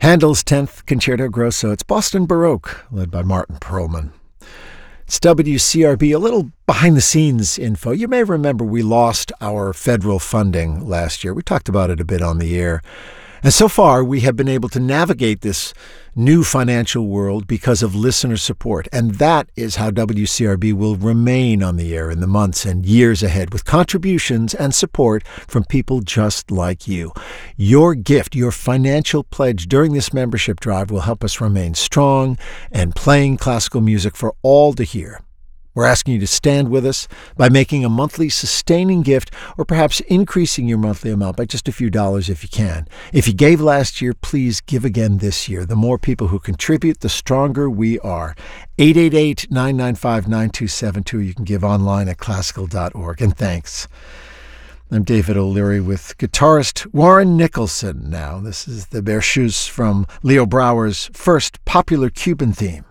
Handel's 10th Concerto Grosso. It's Boston Baroque, led by Martin Perlman. It's WCRB, a little behind-the-scenes info. You may remember we lost our federal funding last year. We talked about it a bit on the air. And so far, we have been able to navigate this new financial world because of listener support. And that is how WCRB will remain on the air in the months and years ahead, with contributions and support from people just like you. Your gift, your financial pledge during this membership drive will help us remain strong and playing classical music for all to hear. We're asking you to stand with us by making a monthly sustaining gift, or perhaps increasing your monthly amount by just a few dollars if you can. If you gave last year, please give again this year. The more people who contribute, the stronger we are. 888-995-9272. You can give online at classical.org. And thanks. I'm David O'Leary with guitarist Warren Nicholson now. This is the Berceuse from Leo Brouwer's first popular Cuban theme.